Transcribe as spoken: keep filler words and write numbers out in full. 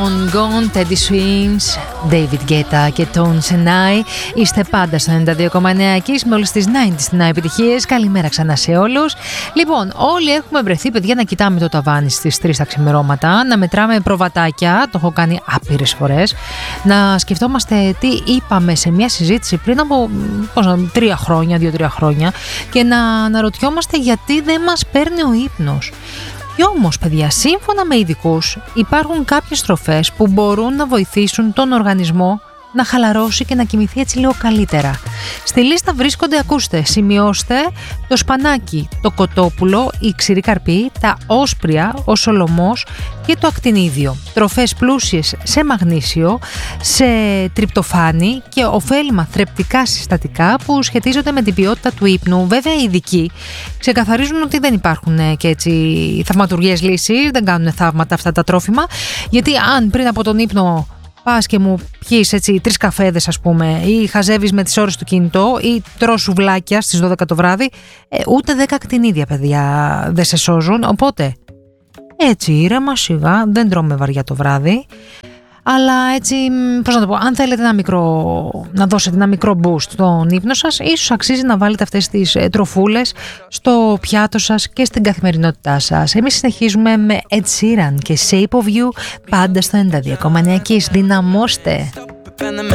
Gone, Teddy Swims, David Guetta και Tone Senai. Είστε πάντα στο ενενήντα δύο κόμμα εννέα Kiss με όλες τις ενενήντα επιτυχίες. Καλημέρα ξανά σε όλους. Λοιπόν, όλοι έχουμε βρεθεί, παιδιά, να κοιτάμε το ταβάνι στις τρεις τα ξημερώματα, να μετράμε προβατάκια, το έχω κάνει άπειρες φορές, να σκεφτόμαστε τι είπαμε σε μια συζήτηση πριν από πώς να, τρία χρόνια, δύο-τρία χρόνια και να αναρωτιόμαστε γιατί δεν μας παίρνει ο ύπνος. Και όμως, παιδιά, σύμφωνα με ειδικούς, υπάρχουν κάποιες τροφές που μπορούν να βοηθήσουν τον οργανισμό να χαλαρώσει και να κοιμηθεί έτσι λίγο καλύτερα. Στη λίστα βρίσκονται, ακούστε, σημειώστε, το σπανάκι, το κοτόπουλο, η ξηρή καρπή, τα όσπρια, ο σολομός και το ακτινίδιο. Τροφές πλούσιες σε μαγνήσιο, σε τριπτοφάνι και ωφέλιμα θρεπτικά συστατικά που σχετίζονται με την ποιότητα του ύπνου. Βέβαια, οι ειδικοί ξεκαθαρίζουν ότι δεν υπάρχουν και έτσι θαυματουργές λύσεις, δεν κάνουν θαύματα αυτά τα τρόφιμα, γιατί αν πριν από τον ύπνο πας και μου πιείς έτσι τρεις καφέδες, ας πούμε, ή χαζεύεις με τις ώρες του κινητό ή τρως σουβλάκια στις δώδεκα το βράδυ, ε, ούτε δέκα ακτινίδια, παιδιά, δεν σε σώζουν. Οπότε έτσι ήρεμα, σιγά, δεν τρώμε βαριά το βράδυ, αλλά έτσι, πώς να το πω, αν θέλετε ένα μικρό, να δώσετε ένα μικρό boost στον ύπνο σας, ίσως αξίζει να βάλετε αυτές τις ε, τροφούλες στο πιάτο σας και στην καθημερινότητά σας. Εμείς συνεχίζουμε με Ed Sheeran και Shape of You, πάντα στο ενενήντα δύο κόμμα εννέα Kiss. Δυναμώστε!